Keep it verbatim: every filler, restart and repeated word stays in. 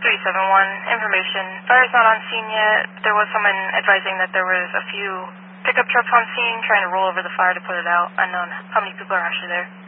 three seven one, information. Fire's not on scene yet. There was someone advising that there was a few pickup trucks on scene trying to roll over the fire to put it out. Unknown how many people are actually there.